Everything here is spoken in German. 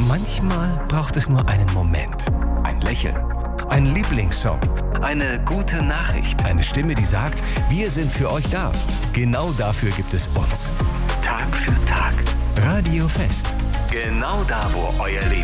Manchmal braucht es nur einen Moment, ein Lächeln, ein Lieblingssong, eine gute Nachricht, eine Stimme, die sagt, wir sind für euch da. Genau dafür gibt es uns. Tag für Tag. Radio Fest. Genau da, wo euer Leben